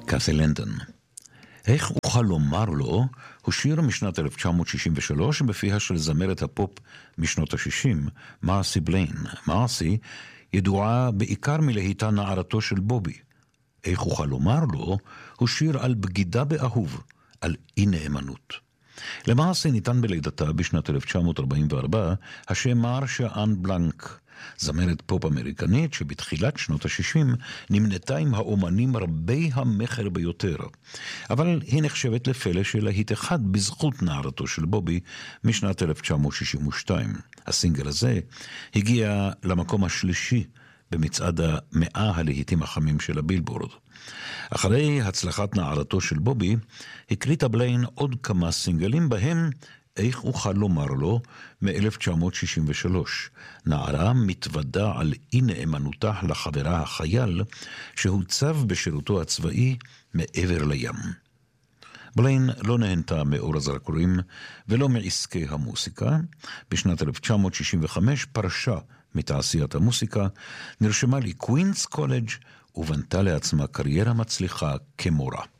קאת'י לנדון. איך אוכל לומר לו הוא שיר משנת 1963 בפיה של זמרת הפופ משנות ה-60, מרסי בליין. מרסי ידועה בעיקר מלהיטה נערתו של בובי. איך אוכל לומר לו הוא שיר על בגידה באהוב, על אי נאמנות. למרסי ניתן בלידתה בשנת 1944 השם מרשה אן בלנק, זמרת פופ אמריקנית שבתחילת שנות ה-60 נמנתה עם האומנים רבי המחר ביותר. אבל היא נחשבת לפלא של להיט אחד בזכות נערתו של בובי משנת 1962. הסינגל הזה הגיע למקום השלישי במצעד 100 הלהיטים החמים של הבילבורד. אחרי הצלחת נערתו של בובי, הקליטה בליין עוד כמה סינגלים בהם איך אוכל לומר לו מ-1963. נערה מתוודה על אי נאמנותה לחברה החייל שהוצב בשירותו הצבאי מעבר לים. בליין לא נהנתה מאור הזרקורים ולא מעסקי המוסיקה. בשנת 1965 פרשה מתעשיית המוסיקה, נרשמה לקווינס קולג' ובנתה לעצמה קריירה מצליחה כמורה.